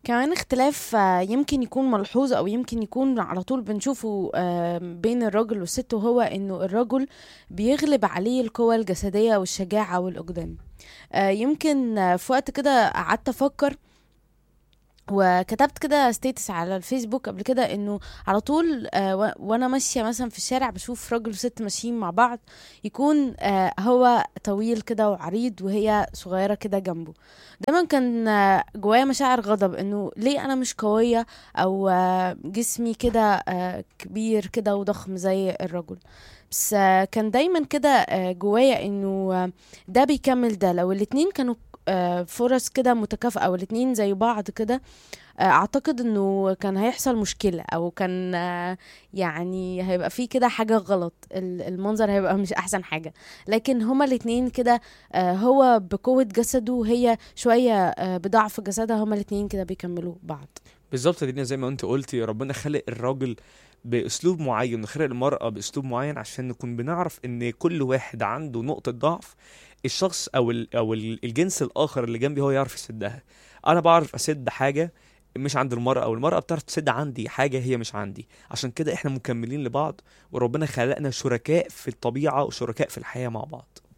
كمان اختلاف يمكن يكون ملحوظ او يمكن يكون على طول بنشوفه بين الرجل والست، وهو انه الرجل بيغلب عليه القوة الجسدية والشجاعة والأقدام. يمكن في وقت كده قعدت افكر وكتبت كده ستيتس على الفيسبوك قبل كده، انه على طول وانا ماشيه مثلا في الشارع بشوف راجل وست ماشيين مع بعض، يكون هو طويل كده وعريض وهي صغيره كده جنبه. دايما كان جوايا مشاعر غضب، انه ليه انا مش قويه، او جسمي كده كبير كده وضخم زي الرجل. بس كان دايما كده جوايا انه ده بيكمل ده، لو الاتنين كانوا فرص كده متكافئة والاتنين زي بعض كده، اعتقد انه كان هيحصل مشكلة، او كان يعني هيبقى فيه كده حاجة غلط، المنظر هيبقى مش احسن حاجة. لكن هما الاتنين كده، هو بقوة جسده وهي شوية بضعف جسدها، هما الاتنين كده بيكملوا بعض. بالظبط دينا، زي ما انت قلتي، ربنا خلق الراجل باسلوب معين وخلق المرأة باسلوب معين عشان نكون بنعرف ان كل واحد عنده نقطة ضعف. الشخص الجنس الاخر اللي جنبي هو يعرف يسدها. انا بعرف اسد حاجة مش عند المرأة، والمرأة بتعرف تسد عندي حاجة هي مش عندي. عشان كده احنا مكملين لبعض، وربنا خلقنا شركاء في الطبيعة وشركاء في الحياة مع بعض.